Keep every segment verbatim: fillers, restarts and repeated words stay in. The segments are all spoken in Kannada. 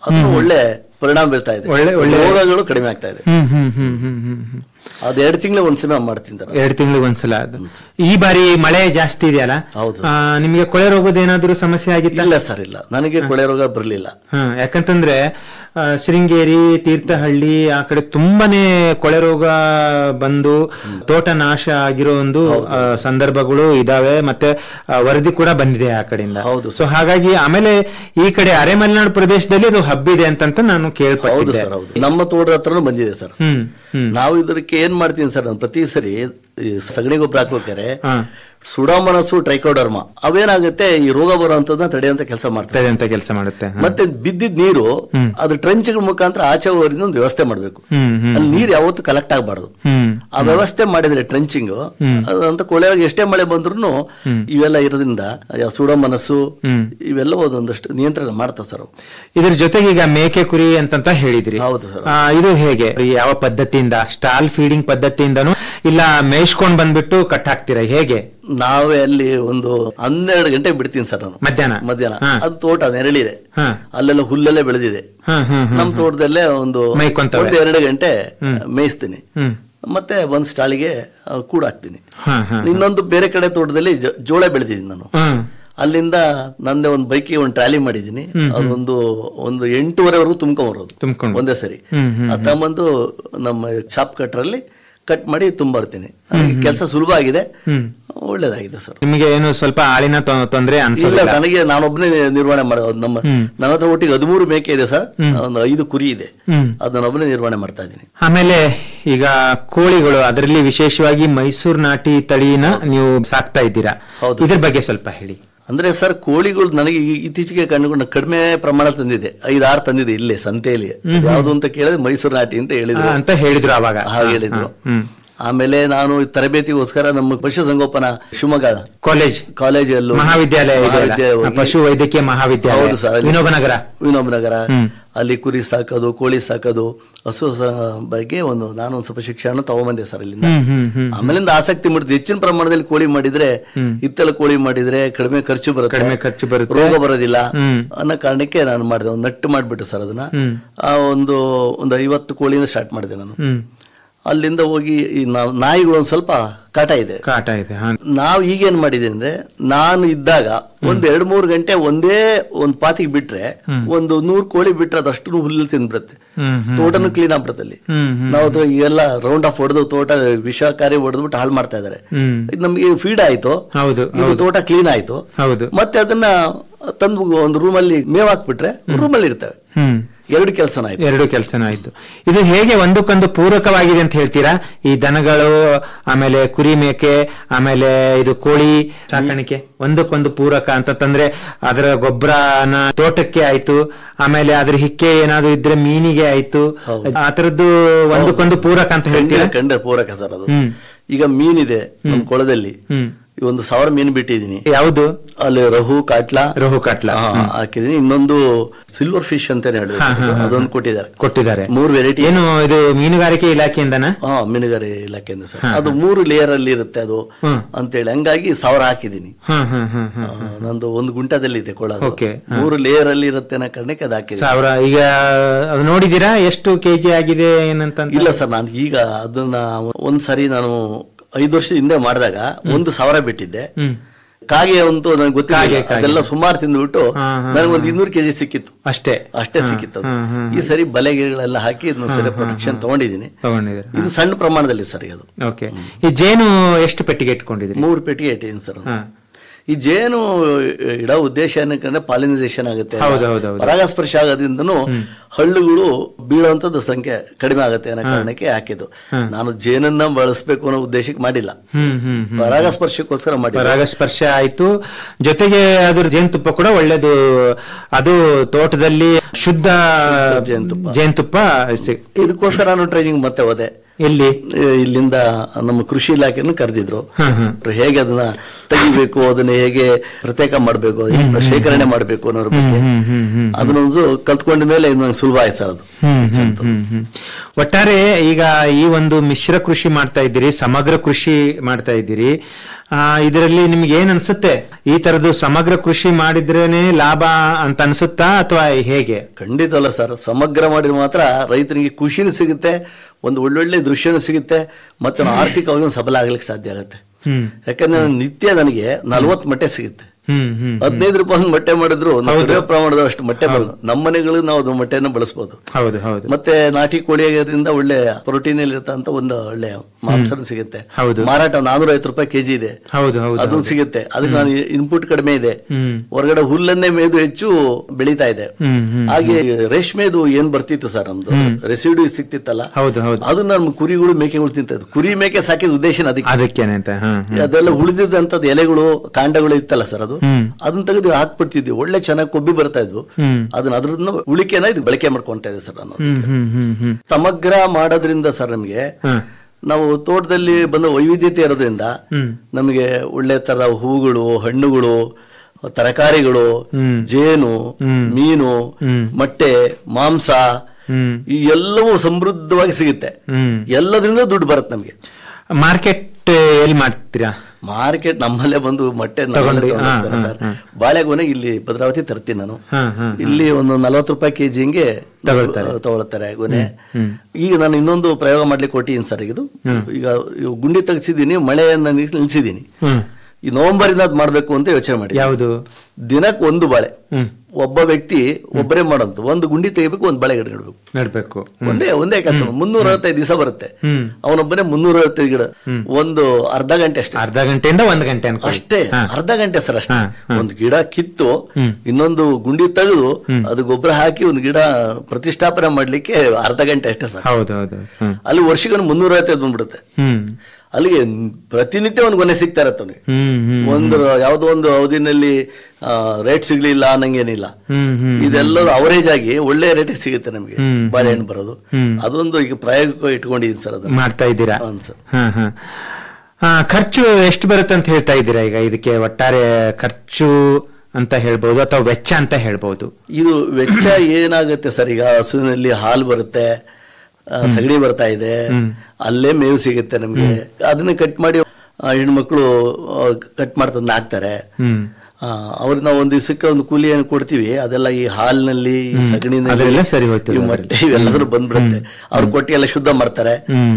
ಅದು ಒಳ್ಳೆ ಪರಿಣಾಮ ಬೀಳ್ತಾ ಇದೆ, ಒಳ್ಳೆ ಒಳ್ಳೆ ರೋಗಗಳು ಕಡಿಮೆ ಆಗ್ತಾ ಇದೆ. ಅದು ಎರಡು ತಿಂಗಳು ಒಂದ್ಸಲ ಮಾಡ್ತೀನಿ, ಎರಡು ತಿಂಗಳಿಗೆ ಒಂದ್ಸಲ. ಅದು ಈ ಬಾರಿ ಮಳೆ ಜಾಸ್ತಿ ಇದೆಯಲ್ಲ, ನಿಮ್ಗೆ ಕೊಳೆ ರೋಗದ ಏನಾದ್ರು ಸಮಸ್ಯೆ ಆಗಿತ್ತ? ಇಲ್ಲ ಸರ್, ಇಲ್ಲ, ನನಗೆ ಕೊಳೆ ರೋಗ ಬರ್ಲಿಲ್ಲ. ಯಾಕಂತಂದ್ರೆ ಶೃಂಗೇರಿ, ತೀರ್ಥಹಳ್ಳಿ ಆ ಕಡೆ ತುಂಬಾನೇ ಕೊಳೆ ರೋಗ ಬಂದು ತೋಟ ನಾಶ ಆಗಿರೋ ಒಂದು ಸಂದರ್ಭಗಳು ಇದಾವೆ, ಮತ್ತೆ ವರದಿ ಕೂಡ ಬಂದಿದೆ ಆ ಕಡೆಯಿಂದ. ಹೌದು. ಸೊ ಹಾಗಾಗಿ ಆಮೇಲೆ ಈ ಕಡೆ ಅರೆ ಮಲೆನಾಡು ಪ್ರದೇಶದಲ್ಲಿ ಅದು ಹಬ್ಬಿದೆ ಅಂತ ನಾನು ಕೇಳ್ಪಟ್ಟಿದ್ದೆ. ನಮ್ಮ ತೋಟದ ಹತ್ರನೂ ಬಂದಿದೆ ಸರ್. ನಾವು ಇದಕ್ಕೆ ಏನ್ ಮಾಡ್ತೀನಿ ಸರ್, ನಾನು ಪ್ರತಿ ಸರಿ ಸಗಣಿ ಗೊಬ್ಬರ ಹಾಕೋಕೆ ಸುಡಾಮನಸ್ಸು, ಟ್ರೈಕೋಡರ್ಮಾ ಅವೇನಾಗುತ್ತೆ ಈ ರೋಗ ಬರುವಂತದನ್ನ ತಡೆಯುವಂತ ಕೆಲಸ ಮಾಡ್ತಾರೆ ಅಂತ ಕೆಲಸ ಮಾಡುತ್ತೆ. ಮತ್ತೆ ಬಿದ್ದಿದ್ ನೀರು ಅದು ಟ್ರಂಚ್ ಮುಖಾಂತರ ಆಚೆ ಹೋಗೋದ್ರಿಂದ ಒಂದು ವ್ಯವಸ್ಥೆ ಮಾಡ್ಬೇಕು. ಅಲ್ಲಿ ನೀರು ಯಾವತ್ತು ಕಲೆಕ್ಟ್ ಆಗಬಾರ್ದು. ಆ ವ್ಯವಸ್ಥೆ ಮಾಡಿದ್ರೆ ಟ್ರಂಚಿಂಗ್ ಅದಂತ ಕೊಳೆಯಾಗಿ ಎಷ್ಟೇ ಮಳೆ ಬಂದ್ರು ಇವೆಲ್ಲ ಇರೋದ್ರಿಂದ ಸುಡಾಮನಸ್ಸು ಇವೆಲ್ಲ ಒಂದಷ್ಟು ನಿಯಂತ್ರಣ ಮಾಡ್ತಾವ ಸರ್. ಇದ್ರ ಜೊತೆಗೆ ಈಗ ಮೇಕೆ ಕುರಿ ಅಂತಂತ ಹೇಳಿದ್ರಿ. ಹೌದು ಸರ್. ಇದು ಹೇಗೆ, ಯಾವ ಪದ್ಧತಿಯಿಂದ, ಸ್ಟಾಲ್ ಫೀಡಿಂಗ್ ಪದ್ಧತಿಯಿಂದನೂ ಇಲ್ಲ ಮೇಯ್ಸ್ಕೊಂಡ್ ಬಂದ್ಬಿಟ್ಟು ಕಟ್ ಹಾಕ್ತೀರಾ, ಹೇಗೆ? ನಾವೇ ಅಲ್ಲಿ ಒಂದು ಹನ್ನೆರಡು ಗಂಟೆ ಬಿಡ್ತೀನಿ ಸರ್ ನಾನು, ಮಧ್ಯಾಹ್ನ ಮಧ್ಯಾಹ್ನ ಅದು ತೋಟ ನೆರಳಿದೆ, ಅಲ್ಲೆಲ್ಲ ಹುಲ್ಲೆಲ್ಲ ಬೆಳೆದಿದೆ. ನಮ್ ತೋಟದಲ್ಲೇ ಒಂದು ಎರಡು ಗಂಟೆ ಮೇಯಿಸ್ತೀನಿ, ಮತ್ತೆ ಒಂದ್ ಸ್ಟಾಳಿಗೆ ಕೂಡ ಹಾಕ್ತೀನಿ. ಇನ್ನೊಂದು ಬೇರೆ ಕಡೆ ತೋಟದಲ್ಲಿ ಜೋಳ ಬೆಳೆದಿದ್ದೀನಿ ನಾನು, ಅಲ್ಲಿಂದ ನಂದೇ ಒಂದು ಬೈಕಿಗೆ ಒಂದು ಟ್ರಾಲಿ ಮಾಡಿದೀನಿ. ಅದೊಂದು ಒಂದು ಎಂಟೂವರೆವರೆಗೂ ತುಂಬ್ಕೊಂಡ್ ಒಂದೇ ಸರಿ ಅದ್ ತಗೊಂಬಂದು ನಮ್ಮ ಚಾಪ್ ಕಟ್ರಲ್ಲಿ ಕಟ್ ಮಾಡಿ ತುಂಬರ್ತೀನಿ. ಕೆಲಸ ಸುಲಭ ಆಗಿದೆ, ಒಳ್ಳೇದಾಗಿದೆ ಸರ್. ನಿಮಗೆ ಏನು ಸ್ವಲ್ಪ ಆಳಿನ ತೊಂದರೆ ಅನ್ಸಿಲ್ಲ? ನನಗೆ ನಾನೊಬ್ಬನೇ ನಿರ್ವಹಣೆ ಮಾಡೋದು. ನಮ್ಮ ನನ್ನ ಹತ್ರ ಒಟ್ಟಿಗೆ ಹದಿಮೂರು ಮೇಕೆ ಇದೆ ಸರ್, ಒಂದು ಐದು ಕುರಿ ಇದೆ, ಅದನ್ನೊಬ್ಬನೇ ನಿರ್ವಹಣೆ ಮಾಡ್ತಾ ಇದ್ದೀನಿ. ಆಮೇಲೆ ಈಗ ಕೋಳಿಗಳು, ಅದರಲ್ಲಿ ವಿಶೇಷವಾಗಿ ಮೈಸೂರು ನಾಟಿ ತಳಿನ ನೀವು ಸಾಕ್ತಾ ಇದ್ದೀರಾ, ಇದ್ರ ಬಗ್ಗೆ ಸ್ವಲ್ಪ ಹೇಳಿ. ಅಂದ್ರೆ ಸರ್, ಕೋಳಿಗಳು ನನಗೆ ಇತ್ತೀಚೆಗೆ ಕಂಡುಕೊಂಡು ಕಡಿಮೆ ಪ್ರಮಾಣ ತಂದಿದೆ, ಐದಾರು ತಂದಿದೆ ಇಲ್ಲೇ ಸಂತೆಯಲ್ಲಿ. ಯಾವ್ದು ಅಂತ ಕೇಳಿದ್ರೆ ಮೈಸೂರು ನಾಟಿ ಅಂತ ಹೇಳಿದ್ರು ಅಂತ ಹೇಳಿದ್ರು ಅವಾಗ, ಹಾಗೆ ಹೇಳಿದ್ರು. ಆಮೇಲೆ ನಾನು ತರಬೇತಿಗೋಸ್ಕರ ನಮ್ಮ ಪಶುಸಂಗೋಪನಾ ಶಿವಮೊಗ್ಗ ಕಾಲೇಜ್ ಕಾಲೇಜಲ್ಲೂ ಮಹಾವಿದ್ಯಾಲಯ ಪಶು ವೈದ್ಯಕೀಯ ಮಹಾವಿದ್ಯಾಲಯ, ಹೌದು ಸರ್, ವಿನೋಬನಗರ ವಿನೋಬನಗರ ಅಲ್ಲಿ ಕುರಿ ಸಾಕೋದು, ಕೋಳಿ ಸಾಕೋದು, ಹಸು ಬಗ್ಗೆ ಒಂದು ನಾನು ಒಂದ್ ಸ್ವಲ್ಪ ಶಿಕ್ಷಣ ತಗೊಂಬಂದೆ ಸರ್ ಇಲ್ಲಿಂದ. ಆಮೇಲಿಂದ ಆಸಕ್ತಿ ಮೂಡಿದ್ದು, ಹೆಚ್ಚಿನ ಪ್ರಮಾಣದಲ್ಲಿ ಕೋಳಿ ಮಾಡಿದ್ರೆ, ಹಿತ್ತಲ ಕೋಳಿ ಮಾಡಿದ್ರೆ ಕಡಿಮೆ ಖರ್ಚು ಬರುತ್ತೆ, ಕಡಿಮೆ ಖರ್ಚು ಬರುತ್ತೆ, ರೋಗ ಬರೋದಿಲ್ಲ ಅನ್ನೋ ಕಾರಣಕ್ಕೆ ನಾನು ಮಾಡಿದೆ. ಒಂದು ನಟ್ಟು ಮಾಡ್ಬಿಟ್ಟು ಸರ್ ಅದನ್ನ ಒಂದು ಒಂದು ಐವತ್ತು ಕೋಳಿಯಿಂದ ಸ್ಟಾರ್ಟ್ ಮಾಡಿದೆ ನಾನು. ಅಲ್ಲಿಂದ ಹೋಗಿ ಈ ನಾಯಿಗಳು ಒಂದ್ ಸ್ವಲ್ಪ ಕಾಟ ಇದೆ ಕಾಟ ಇದೆ ನಾವು ಈಗೇನ್ ಮಾಡಿದೆ ಅಂದ್ರೆ, ನಾನು ಇದ್ದಾಗ ಒಂದ್ ಎರಡ್ ಮೂರ್ ಗಂಟೆ ಒಂದೇ ಒಂದ್ ಪಾತಿಗೆ ಬಿಟ್ರೆ ಒಂದು ನೂರ್ ಕೋಳಿ ಬಿಟ್ರೆ ಅದಷ್ಟು ಹುಲ್ಲು ತಿಂದ್ಬಿಡುತ್ತೆ, ತೋಟನು ಕ್ಲೀನ್ ಆಗ್ಬಿಡುತ್ತೆ. ಅಲ್ಲಿ ನಾವು ಎಲ್ಲ ರೌಂಡ್ ಆಫ್ ಹೊಡೆದು ತೋಟ ವಿಷಕಾರಿ ಹೊಡೆದ್ಬಿಟ್ಟು ಹಾಳು ಮಾಡ್ತಾ ಇದಾರೆ. ನಮ್ಗೆ ಫೀಡ್ ಆಯ್ತು, ಇದು ತೋಟ ಕ್ಲೀನ್ ಆಯ್ತು, ಮತ್ತೆ ಅದನ್ನ ತಂದು ಒಂದು ರೂಮಲ್ಲಿ ಮೇವ್ ಹಾಕ್ಬಿಟ್ರೆ ರೂಮಲ್ಲಿ ಇರ್ತವೆ. ಎರಡು ಕೆಲಸನ ಆಯ್ತು ಎರಡು ಕೆಲಸನ ಆಯ್ತು ಇದು ಹೇಗೆ ಒಂದಕ್ಕೊಂದು ಪೂರಕವಾಗಿದೆ ಅಂತ ಹೇಳ್ತೀರಾ? ಈ ದನಗಳು, ಆಮೇಲೆ ಕುರಿ ಮೇಕೆ, ಆಮೇಲೆ ಇದು ಕೋಳಿ ಸಾಕಾಣಿಕೆ ಒಂದಕ್ಕೊಂದು ಪೂರಕ ಅಂತಂದ್ರೆ ಅದರ ಗೊಬ್ಬರನ ತೋಟಕ್ಕೆ ಆಯ್ತು, ಆಮೇಲೆ ಅದ್ರ ಹಿಕ್ಕೆ ಏನಾದ್ರು ಇದ್ರೆ ಮೀನಿಗೆ ಆಯ್ತು, ಆ ತರದ್ದು ಒಂದಕ್ಕೊಂದು ಪೂರಕ ಅಂತ ಹೇಳ್ತೀರಾ? ಕಂಡ್ರೆ ಪೂರಕ ಸರ್ ಅದು. ಈಗ ಮೀನಿದೆ ನಮ್ಮ ಕೊಳದಲ್ಲಿ, ಒಂದು ಸಾವಿರ ಮೀನು ಬಿಟ್ಟಿದೀನಿ. ಯಾವುದು? ಅಲ್ಲಿ ರಹು ಕಾಟ್ಲಾ ರಹು ಕಾಟ್ಲಾ ಹಾಕಿದೀನಿ. ಇನ್ನೊಂದು ಸಿಲ್ವರ್ ಫಿಶ್ ಅಂತ ಹೇಳಿದ್ರೆ ಅದೊಂದು ಕೊಟ್ಟಿದ್ದಾರೆ ಕೊಟ್ಟಿದ್ದಾರೆ ಮೂರು ವೆರೈಟಿ. ಏನು ಇದು ಮೀನುಗಾರಿಕೆ ಇಲಾಖೆಯಿಂದನಾ? ಹಾ, ಮೀನುಗಾರಿಕೆ ಇಲಾಖೆಯಿಂದ ಸರ್. ಅದು ಮೂರು ಲೇಯರ್ ಅಲ್ಲಿ ಇರುತ್ತೆ ಅದು ಅಂತೇಳಿ, ಹಂಗಾಗಿ ಸಾವಿರ ಹಾಕಿದೀನಿ. ನಂದು ಒಂದು ಗುಂಟದಲ್ಲಿ ಇದೆ ಕೊಳ, ಮೂರು ಲೇಯರ್ ಅಲ್ಲಿ ಇರುತ್ತೆ ಅನ್ನೋ ಕಾರಣಕ್ಕೆ ಅದು ಹಾಕಿದೆ ಸಾವಿರ. ಈಗ ಅದು ನೋಡಿದೀರಾ ಎಷ್ಟು ಕೆಜಿ ಆಗಿದೆ ಏನಂತ? ಇಲ್ಲ ಸರ್, ನಾನು ಈಗ ಅದನ್ನ ಒಂದ್ಸರಿ ನಾನು ಐದು ವರ್ಷದ ಹಿಂದೆ ಮಾಡಿದಾಗ ಒಂದು ಸಾವಿರ ಬಿಟ್ಟಿದ್ದೆ. ಕಾಗೆ ಅಂತೂ ನನಗೆ ಗೊತ್ತಿಲ್ಲ, ಅದೆಲ್ಲ ಸುಮಾರು ತಿಂದ್ಬಿಟ್ಟು ನನಗೆ ಒಂದು ಇನ್ನೂರು ಕೆಜಿ ಸಿಕ್ಕಿತ್ತು, ಅಷ್ಟೇ ಅಷ್ಟೇ ಸಿಕ್ಕಿತ್ತು. ಈ ಸರಿ ಬಲೆಗಳೆಲ್ಲ ಹಾಕಿ ಇದನ್ನ ಸರಿ ಪ್ರೊಟೆಕ್ಷನ್ ತಗೊಂಡಿದ್ದೀನಿ. ಇದು ಸಣ್ಣ ಪ್ರಮಾಣದಲ್ಲಿ ಸರ್ ಅದು. ಈ ಜೇನು ಎಷ್ಟು ಪೆಟ್ಟಿಗೆ ಇಟ್ಕೊಂಡಿದ್ದೀನಿ? ಮೂರು ಪೆಟ್ಟಿಗೆ ಇಟ್ಟಿದ್ದೀನಿ ಸರ್. ಈ ಜೇನು ಇಡೋ ಉದ್ದೇಶ ಏನಕ್ಕಂದ್ರೆ ಪಾಲಿನೈಸೇಷನ್ ಆಗುತ್ತೆ, ಪರಾಗಸ್ಪರ್ಶ ಆಗೋದ್ರಿಂದನೂ ಹಳ್ಳುಗಳು ಬೀಳುವಂತದ್ದು ಸಂಖ್ಯೆ ಕಡಿಮೆ ಆಗುತ್ತೆ ಅನ್ನೋ ಕಾರಣಕ್ಕೆ ಹಾಕಿದ್ದು. ನಾನು ಜೇನನ್ನ ಬಳಸಬೇಕು ಅನ್ನೋ ಉದ್ದೇಶಕ್ಕೆ ಮಾಡಿಲ್ಲ, ಪರಾಗಸ್ಪರ್ಶಕ್ಕೋಸ್ಕರ ಮಾಡಿ. ಪರಾಗಸ್ಪರ್ಶ ಆಯ್ತು, ಜೊತೆಗೆ ಅದ್ರ ಜೇನುತುಪ್ಪ ಕೂಡ ಒಳ್ಳೇದು. ಅದು ತೋಟದಲ್ಲಿ ಶುದ್ಧ ಜೇನುತುಪ್ಪ ಜೇನುತುಪ್ಪ ಇದಕ್ಕೋಸ್ಕರ ನಾನು ಟ್ರೈನಿಂಗ್ ಮತ್ತೆ ಹೋದೆ. ಎಲ್ಲಿ? ಇಲ್ಲಿಂದ ನಮ್ಮ ಕೃಷಿ ಇಲಾಖೆಯನ್ನು ಕರೆದಿದ್ರು. ಹೇಗೆ ಅದನ್ನ ತೆಗಿಬೇಕು, ಅದನ್ನ ಹೇಗೆ ಪ್ರತ್ಯೇಕ ಮಾಡಬೇಕು, ಶೇಖರಣೆ ಮಾಡಬೇಕು ಅನ್ನೋದ್ರ ಬಗ್ಗೆ ಅದನ್ನೊಂದು ಕಲ್ತ್ಕೊಂಡ ಮೇಲೆ ನಂಗೆ ಸುಲಭ ಆಯ್ತು ಸರ್ ಅದು. ಒಟ್ಟಾರೆ ಈಗ ಈ ಒಂದು ಮಿಶ್ರ ಕೃಷಿ ಮಾಡ್ತಾ ಇದ್ದೀರಿ, ಸಮಗ್ರ ಕೃಷಿ ಮಾಡ್ತಾ ಇದ್ದೀರಿ. ಇದರಲ್ಲಿ ನಿಮ್ಗೆ ಏನ್ ಅನ್ಸುತ್ತೆ? ಈ ತರದ್ದು ಸಮಗ್ರ ಕೃಷಿ ಮಾಡಿದ್ರೇನೆ ಲಾಭ ಅಂತ ಅನ್ಸುತ್ತಾ ಅಥವಾ ಹೇಗೆ? ಖಂಡಿತ ಅಲ್ಲ ಸರ್, ಸಮಗ್ರ ಮಾಡಿದ್ರೆ ಮಾತ್ರ ರೈತನಿಗೆ ಖುಷಿನೂ ಸಿಗುತ್ತೆ, ಒಂದು ಒಳ್ಳೊಳ್ಳೆ ದೃಶ್ಯನೂ ಸಿಗುತ್ತೆ, ಮತ್ತೆ ಆರ್ಥಿಕವಾಗಿ ಸಬಲ ಆಗ್ಲಿಕ್ಕೆ ಸಾಧ್ಯ ಆಗುತ್ತೆ. ಯಾಕಂದ್ರೆ ನಿತ್ಯ ನನಗೆ ನಲ್ವತ್ತು ಮೊಟ್ಟೆ ಸಿಗುತ್ತೆ. ಹದಿನೈದು ರೂಪಾಯಿ ಮೊಟ್ಟೆ ಮಾಡಿದ್ರು ಪ್ರಮಾಣದ ಅಷ್ಟು ಮೊಟ್ಟೆ ಬರೋದು. ನಮ್ಮ ಮನೆಗಳು ನಾವು ಅದು ಮೊಟ್ಟೆನ ಬಳಸಬಹುದು. ಮತ್ತೆ ನಾಟಿ ಕೋಳಿಯಿಂದ ಒಳ್ಳೆ ಪ್ರೋಟೀನ್ ಇರ್ತಂತ ಒಂದು ಒಳ್ಳೆ ಮಾಂಸ ಸಿಗುತ್ತೆ. ಮಾರಾಟ ನಾನೂರ ಐವತ್ತು ರೂಪಾಯಿ ಕೆಜಿ ಇದೆ, ಅದು ಸಿಗುತ್ತೆ. ಅದಕ್ಕೆ ನಾನು ಇನ್ಪುಟ್ ಕಡಿಮೆ ಇದೆ, ಹೊರಗಡೆ ಹುಲ್ಲನ್ನೇ ಮೇದು ಹೆಚ್ಚು ಬೆಳೀತಾ ಇದೆ. ಹಾಗೆ ರೇಷ್ಮೆದು ಏನ್ ಬರ್ತಿತ್ತು ಸರ್, ನಮ್ದು ರೆಸಿಡ್ಯೂ ಸಿಕ್ತಿತ್ತಲ್ಲ, ಅದು ನಮ್ಮ ಕುರಿಗಳು ಮೇಕೆಗಳು ತಿಂತ ಕುರಿ ಮೇಕೆ ಸಾಕಿದ ಉದ್ದೇಶ ಅದಕ್ಕೆ. ಅದೆಲ್ಲ ಉಳಿದಿದ್ದಂತದ್ದು ಎಲೆಗಳು ಕಾಂಡಗಳು ಇತ್ತಲ್ಲ ಸರ್, ಅದು ಅದನ್ನ ತೆಗೆದು ಹಾಕ್ಬಿಡ್ತಿದ್ವಿ. ಒಳ್ಳೆ ಚೆನ್ನಾಗಿ ಕೊಬ್ಬಿ ಬರ್ತಾ ಇದ್ವು. ಅದನ್ನ ಅದ್ರನ್ನ ಉಳಿಕೆನ ಇದು ಬಳಕೆ ಮಾಡ್ಕೊಂತ ಇದೆ ಸರ್. ನಾನು ಸಮಗ್ರ ಮಾಡೋದ್ರಿಂದ ಸರ್ ನಮ್ಗೆ ನಾವು ತೋಟದಲ್ಲಿ ಬಂದ ವೈವಿಧ್ಯತೆ ಇರೋದ್ರಿಂದ ನಮಗೆ ಒಳ್ಳೆ ತರ ಹೂಗಳು, ಹಣ್ಣುಗಳು, ತರಕಾರಿಗಳು, ಜೇನು, ಮೀನು, ಮೊಟ್ಟೆ, ಮಾಂಸ ಈ ಎಲ್ಲವೂ ಸಮೃದ್ಧವಾಗಿ ಸಿಗುತ್ತೆ. ಎಲ್ಲದ್ರಿಂದ ದುಡ್ಡು ಬರುತ್ತೆ ನಮ್ಗೆ. ಮಾರ್ಕೆಟ್ ಎಲ್ಲಿ ಮಾಡ್ತೀರಾ? ಮಾರ್ಕೆಟ್ ನಮ್ಮಲ್ಲೇ ಬಂದು ಮೊಟ್ಟೆ ಸರ್. ಬಾಳೆಗೊನೆ ಇಲ್ಲಿ ಭದ್ರಾವತಿ ತರ್ತೀನಿ ನಾನು. ಇಲ್ಲಿ ಒಂದು ನಲ್ವತ್ತು ರೂಪಾಯಿ ಕೆಜಿ ಹಿಂಗೆ ತಗೊಳ್ತಾರೆ ಗೊನೆ. ಈಗ ನಾನು ಇನ್ನೊಂದು ಪ್ರಯೋಗ ಮಾಡ್ಲಿಕ್ಕೆ ಕೊಟ್ಟಿದ್ದೀನಿ ಸರ್. ಇದು ಈಗ ಗುಂಡಿ ತೆಗ್ಸಿದೀನಿ, ಮಳೆಯನ್ನ ನಿಲ್ಸಿದೀನಿ. ಈ ನವೆಂಬರ್ ಇಂದ ಅದ್ ಮಾಡ್ಬೇಕು ಅಂತ ಯೋಚನೆ ಮಾಡಿ. ಯಾವುದು? ದಿನಕ್ಕೆ ಒಂದು ಬಾಳೆ, ಒಬ್ಬ ವ್ಯಕ್ತಿ ಒಬ್ಬರೇ ಮಾಡೋದು. ಒಂದು ಗುಂಡಿ ತೆಗಿಬೇಕು, ಒಂದು ಬಾಳೆ ಗಿಡ ನೆಡ್ಬೇಕು. ನೆಡ್ಬೇಕು ಒಂದೇ ಒಂದೇ ಕೆಲಸ. ಮುನ್ನೂರ ಅರವತ್ತೈದು ದಿವಸ ಬರುತ್ತೆ. ಅವನೊಬ್ಬನೇ ಮುನ್ನೂರ ಅರವತ್ತೈದು ಗಿಡ, ಒಂದು ಅರ್ಧ ಗಂಟೆ ಅಷ್ಟೇ. ಅರ್ಧ ಗಂಟೆಯಿಂದ ಒಂದು ಗಂಟೆ ಅಷ್ಟೇ, ಅರ್ಧ ಗಂಟೆ ಸರ್ ಅಷ್ಟೇ. ಒಂದು ಗಿಡ ಕಿತ್ತು ಇನ್ನೊಂದು ಗುಂಡಿ ತೆಗೆದು ಅದು ಗೊಬ್ಬರ ಹಾಕಿ ಒಂದು ಗಿಡ ಪ್ರತಿಷ್ಠಾಪನೆ ಮಾಡ್ಲಿಕ್ಕೆ ಅರ್ಧ ಗಂಟೆ ಅಷ್ಟೇ ಸರ್. ಹೌದೌದು. ಅಲ್ಲಿ ವರ್ಷಕ್ಕೆ ಮುನ್ನೂರ ಅರವತ್ತೈದು ಬಂದ್ಬಿಡುತ್ತೆ. ಅಲ್ಲಿಗೆ ಪ್ರತಿನಿತ್ಯ ಒಂದು ಗೊನೆ ಸಿಗ್ತಾ ಇರತ್ತ ಅವನಿಗೆ. ಒಂದು ಯಾವ್ದೋ ಒಂದು ಅವಧಿನಲ್ಲಿ ರೇಟ್ ಸಿಗ್ಲಿಲ್ಲ ಅನ್ನಂಗೇನಿಲ್ಲ. ಇದೆಲ್ಲ ಅವರೇಜ್ ಆಗಿ ಒಳ್ಳೆ ರೇಟ್ ಸಿಗುತ್ತೆ ನಮಗೆ ಬಾಳೆಹಣ್ಣು ಬರೋದು. ಅದೊಂದು ಈಗ ಪ್ರಾಯೋಗಿಕ ಇಟ್ಕೊಂಡಿದ್ದೀನಿ ಸರ್. ಅದು ಮಾಡ್ತಾ ಇದ್ದೀರಾ? ಖರ್ಚು ಎಷ್ಟು ಬರುತ್ತೆ ಅಂತ ಹೇಳ್ತಾ ಇದ್ದೀರಾ ಈಗ? ಇದಕ್ಕೆ ಒಟ್ಟಾರೆ ಖರ್ಚು ಅಂತ ಹೇಳ್ಬಹುದು ಅಥವಾ ವೆಚ್ಚ ಅಂತ ಹೇಳ್ಬಹುದು? ಇದು ವೆಚ್ಚ ಏನಾಗುತ್ತೆ ಸರ್, ಈಗ ಹಸುವಿನಲ್ಲಿ ಹಾಲು ಬರುತ್ತೆ, ಸಗಣಿ ಬರ್ತಾ ಇದೆ, ಅಲ್ಲೇ ಮೇವು ಸಿಗುತ್ತೆ ನಮ್ಗೆ. ಅದನ್ನ ಕಟ್ ಮಾಡಿ ಹೆಣ್ಮಕ್ಳು ಕಟ್ ಮಾಡ್ತಂದು ಹಾಕ್ತಾರೆ. ಅವ್ರಿಗೆ ನಾವು ಒಂದ್ ದಿವಸಕ್ಕೆ ಒಂದು ಕೂಲಿ ಏನು ಕೊಡ್ತೀವಿ, ಅದೆಲ್ಲ ಈ ಹಾಲಿನಲ್ಲಿ, ಸಗಣಿನಲ್ಲಿ, ಮೊಟ್ಟೆ ಇವೆಲ್ಲರೂ ಬಂದ್ಬಿಡುತ್ತೆ. ಅವ್ರ ಕೊಟ್ಟಿ ಎಲ್ಲ ಶುದ್ಧ ಮಾಡ್ತಾರೆ.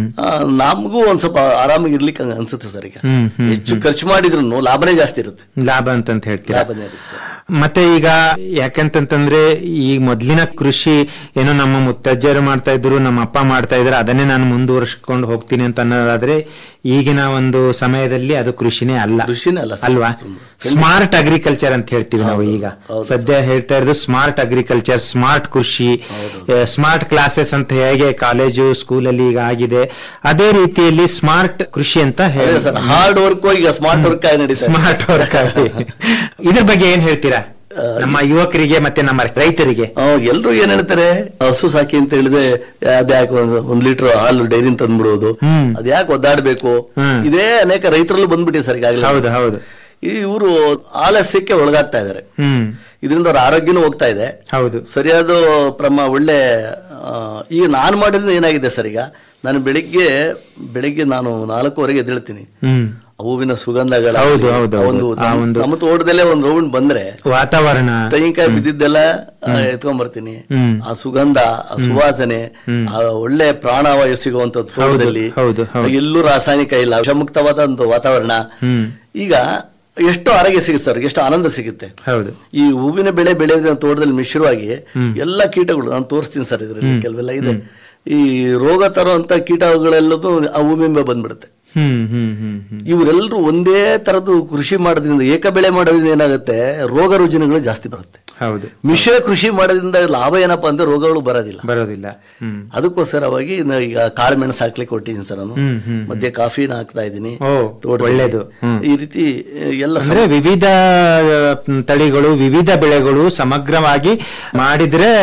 ನಮಗೂ ಒಂದ್ ಸ್ವಲ್ಪ ಆರಾಮಾಗಿ ಇರ್ಲಿಕ್ಕೆ ಅನ್ಸುತ್ತೆ ಸರ್. ಈಗ ಹೆಚ್ಚು ಖರ್ಚು ಮಾಡಿದ್ರು ಲಾಭನೇ ಜಾಸ್ತಿ ಇರುತ್ತೆ. ಲಾಭ ಅಂತ ಹೇಳ್ತೀವಿ. ಲಾಭನೇ ಇರುತ್ತೆ ಸರ್. ಮತ್ತೆ ಈಗ ಯಾಕಂತಂದ್ರೆ ಈ ಮೊದ್ಲಿನ ಕೃಷಿ ಏನೋ ನಮ್ಮ ಮುತ್ತಜ್ಜರು ಮಾಡ್ತಾ ಇದ್ರು, ನಮ್ಮ ಅಪ್ಪ ಮಾಡ್ತಾ ಇದ್ರು, ಅದನ್ನೇ ನಾನು ಮುಂದುವರ್ಸ್ಕೊಂಡು ಹೋಗ್ತೀನಿ ಅಂತ ಅನ್ನೋದಾದ್ರೆ ಈಗಿನ ಒಂದು ಸಮಯದಲ್ಲಿ ಅದು ಕೃಷಿನೇ ಅಲ್ಲ. ಕೃಷಿನೇ ಅಲ್ಲ ಅಲ್ವಾ? ಸ್ಮಾರ್ಟ್ ಅಗ್ರಿಕಲ್ಚರ್ ಅಂತ ಹೇಳ್ತೀವಿ ನಾವು. ಈಗ ಸದ್ಯ ಹೇಳ್ತಾ ಇರೋದು ಸ್ಮಾರ್ಟ್ ಅಗ್ರಿಕಲ್ಚರ್, ಸ್ಮಾರ್ಟ್ ಕೃಷಿ, ಸ್ಮಾರ್ಟ್ ಕ್ಲಾಸಸ್ ಅಂತ ಹೇಗೆ ಕಾಲೇಜು ಸ್ಕೂಲಲ್ಲಿ ಈಗ ಆಗಿದೆ, ಅದೇ ರೀತಿಯಲ್ಲಿ ಸ್ಮಾರ್ಟ್ ಕೃಷಿ ಅಂತ ಹೇಳಿ ಹಾರ್ಡ್ ವರ್ಕ್ ಈಗ ಸ್ಮಾರ್ಟ್ ವರ್ಕ್ ಸ್ಮಾರ್ಟ್ ವರ್ಕ್ ಆಗಿ ಇದ್ರ ಬಗ್ಗೆ ಏನ್ ಹೇಳ್ತೀರಾ ನಮ್ಮ ಯುವಕರಿಗೆ ಮತ್ತೆ ನಮ್ಮ ರೈತರಿಗೆ? ಎಲ್ರು ಏನ್ ಹೇಳ್ತಾರೆ, ಹಸು ಸಾಕಿ ಅಂತ ಹೇಳಿದ್ರೆ ಅದ್ಯಾಕೆ ಒಂದ್ ಲೀಟರ್ ಹಾಲು ಡೈರಿ ತಂದ್ಬಿಡೋದು, ಅದ್ಯಾಕೆ ಒದ್ದಾಡ್ಬೇಕು, ಇದೇ ಅನೇಕ ರೈತರಲ್ಲೂ ಬಂದ್ಬಿಟ್ಟಿದೆ ಸರ್ ಈಗಾಗಲೇ. ಹೌದು ಹೌದು. ಇವರು ಆಲಸ್ಯಕ್ಕೆ ಒಳಗಾಗ್ತಾ ಇದಾರೆ. ಇದರಿಂದ ಅವ್ರ ಆರೋಗ್ಯನೂ ಹೋಗ್ತಾ ಇದೆ. ಹೌದು, ಸರಿಯಾದ ಪ್ರಮ ಒಳ್ಳೆ ಈಗ ನಾನು ಮಾಡಿದ್ರೆ ಏನಾಗಿದೆ ಸರ್, ಈಗ ನಾನು ಬೆಳಿಗ್ಗೆ ಬೆಳಿಗ್ಗೆ ನಾನು ನಾಲ್ಕುವರೆಗೆ ಎದ್ದೇಳ್ತೀನಿ. ಹೂವಿನ ಸುಗಂಧಗಳ ಒಂದು ನಮ್ಮ ತೋಟದಲ್ಲೇ ಒಂದ್ ರೌಂಡ್ ಬಂದ್ರೆ ವಾತಾವರಣ, ತೆಂಗಿನಕಾಯಿ ಬಿದ್ದಿದ್ದೆಲ್ಲ ಎತ್ಕೊಂಡ್ ಬರ್ತೀನಿ. ಆ ಸುಗಂಧ, ಆ ಸುವಾಸನೆ, ಆ ಒಳ್ಳೆ ಪ್ರಾಣವಾಯು ಸಿಗುವಂತ ತೋಟದಲ್ಲಿ ಎಲ್ಲೂ ರಾಸಾಯನಿಕ ಇಲ್ಲ, ವಿಷಮುಕ್ತವಾದ ಒಂದು ವಾತಾವರಣ. ಈಗ ಎಷ್ಟು ಆರೋಗ್ಯ ಸಿಗುತ್ತೆ ಸರ್, ಎಷ್ಟು ಆನಂದ ಸಿಗುತ್ತೆ. ಈ ಹೂವಿನ ಬೆಳೆ ಬೆಳೆಯೋದ್ರ ತೋಟದಲ್ಲಿ ಮಿಶ್ರವಾಗಿ ಎಲ್ಲಾ ಕೀಟಗಳು ನಾನು ತೋರಿಸ್ತೀನಿ ಸರ್. ಇದ್ರಲ್ಲಿ ಕೆಲವೆಲ್ಲ ಇದೆ. ಈ ರೋಗ ತರುವಂತ ಕೀಟಗಳೆಲ್ಲದೂ ಆ ಹೂವಿನ ಬಂದ್ಬಿಡುತ್ತೆ. ಇವರೆಲ್ಲರೂ ಒಂದೇ ತರದ್ದು ಕೃಷಿ ಮಾಡೋದ್ರಿಂದ, ಏಕ ಬೆಳೆ ಮಾಡೋದ್ರಿಂದ ಏನಾಗುತ್ತೆ, ರೋಗ ರುಜಿನಗಳು ಜಾಸ್ತಿ ಬರುತ್ತೆ. ಮಿಶ್ರ ಕೃಷಿ ಮಾಡೋದ್ರಿಂದ ಲಾಭ ಏನಪ್ಪಾ ಅಂದ್ರೆ ರೋಗಗಳು ಬರೋದಿಲ್ಲ ಬರೋದಿಲ್ಲ ಅದಕ್ಕೋಸ್ಕರವಾಗಿ ಈಗ ಕಾಳು ಮೆಣಸು ಹಾಕ್ಲಿಕ್ಕೆ ಕೊಟ್ಟಿದ್ದೀನಿ ಸರ್ ನಾನು. ಮಧ್ಯೆ ಕಾಫಿನ ಹಾಕ್ತಾ ಇದ್ದೀನಿ. ಒಳ್ಳೇದು. ಈ ರೀತಿ ಎಲ್ಲ ವಿವಿಧ ತಳಿಗಳು, ವಿವಿಧ ಬೆಳೆಗಳು ಸಮಗ್ರವಾಗಿ ಮಾಡಿದ್ರೆ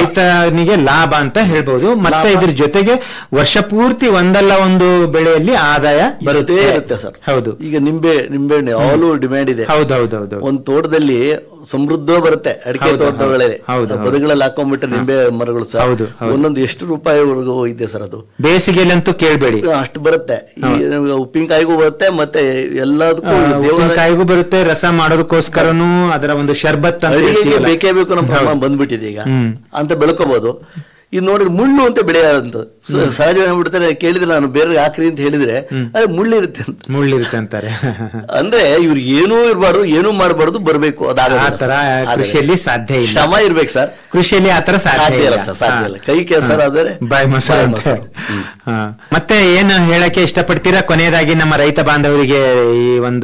ರೈತನಿಗೆ ಲಾಭ ಅಂತ ಹೇಳ್ಬೋದು. ಮತ್ತೆ ಇದ್ರ ಜೊತೆಗೆ ವರ್ಷ ಪೂರ್ತಿ ಒಂದಲ್ಲ ಒಂದು ಬೆಳೆಯಲ್ಲಿ ಆದಾಯ ಬರುತ್ತೆ ಇರುತ್ತೆ ಸರ್. ಹೌದು. ಈಗ ನಿಂಬೆ ನಿಂಬೆಹಣ್ಣು ಯಾವಾಗಲೂ ಡಿಮ್ಯಾಂಡ್ ಇದೆ. ಹೌದೌದೌದು. ಒಂದ್ ತೋಟದಲ್ಲಿ ಸಮೃದ್ಧ ಬರುತ್ತೆ ಅಡಿಕೆ ತೋಟಗಳೇ, ಬದುಗಳಲ್ಲಿ ಹಾಕೊಂಡ್ಬಿಟ್ರೆ ನಿಂಬೆ ಮರಗಳು ಸರ್ ಒಂದೊಂದು ಎಷ್ಟು ರೂಪಾಯಿವರೆಗೂ ಇದೆ ಸರ್. ಅದು ಬೇಸಿಗೆಯಲ್ಲಂತೂ ಕೇಳ್ಬೇಡಿ, ಅಷ್ಟು ಬರುತ್ತೆ. ಉಪ್ಪಿನಕಾಯಿಗೂ ಬರುತ್ತೆ, ಮತ್ತೆ ಎಲ್ಲದಕ್ಕೂ ಕಾಯಿಗೂ ಬರುತ್ತೆ. ರಸ ಮಾಡೋದಕ್ಕೋಸ್ಕರನು ಅದರ ಒಂದು ಶರ್ಬತ್ ಅಡಿಗೆಗೆ ಬೇಕೇ ಬೇಕು ನಮ್ಮ ಪ್ರಮಾಣ ಬಂದ್ಬಿಟ್ಟಿದೆ ಈಗ ಅಂತ ಬೆಳ್ಕೋಬಹುದು. ಇದು ನೋಡಿದ್ರೆ ಮುಳ್ಳು ಅಂತ ಬೆಳೆಯಂತ ಸಹಜವಾಗಿ ಬಿಡ್ತಾರೆ. ಕೇಳಿದ್ರೆ ನಾನು ಬೇರೆ ಹಾಕ್ರಿ ಅಂತ ಹೇಳಿದ್ರೆ ಅದೇ ಮುಳ್ಳಿರುತ್ತೆ ಅಂತ ಮುಳ್ಳಿರುತ್ತೆ ಅಂತಾರೆ. ಅಂದ್ರೆ ಇವ್ರಿಗೆ ಏನೂ ಇರಬಾರ್ದು, ಏನೂ ಮಾಡಬಾರ್ದು, ಬರಬೇಕು. ಅದಾರ ಕೃಷಿಯಲ್ಲಿ ಸಾಧ್ಯ ಇಲ್ಲ. ಶ್ರಮ ಇರ್ಬೇಕು ಸರ್, ಕೃಷಿಯಲ್ಲಿ ಆತರ ಸಾಧ್ಯ ಇಲ್ಲ ಸರ್, ಸಾಧ್ಯ ಇಲ್ಲ. ಕೈ ಕೆಲಸ ಆದ್ರೆ ಬಾಯ್ ಮೊಸರು. ಮತ್ತೆ ಏನು ಹೇಳಕ್ಕೆ ಇಷ್ಟಪಡ್ತೀರಾ ಕೊನೆಯದಾಗಿ ನಮ್ಮ ರೈತ ಬಾಂಧವರಿಗೆ ಈ ಒಂದು